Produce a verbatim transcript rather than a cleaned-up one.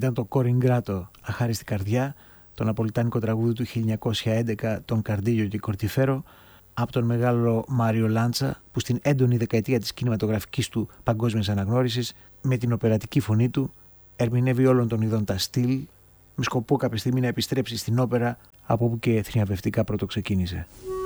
ήταν το Κορινγκράτο, αχάριστη καρδιά, το ναπολιτάνικο τραγούδι του χίλια εννιακόσια έντεκα, τον Καρντίγιο και Κορτιφέρο, από τον μεγάλο Μάριο Λάντσα, που στην έντονη δεκαετία της κινηματογραφικής του παγκόσμιας αναγνώρισης, με την οπερατική φωνή του, ερμηνεύει όλων των ειδών τα στυλ, με σκοπό κάποια στιγμή να επιστρέψει στην όπερα, από όπου και θριαμβευτικά πρώτο ξεκίνησε.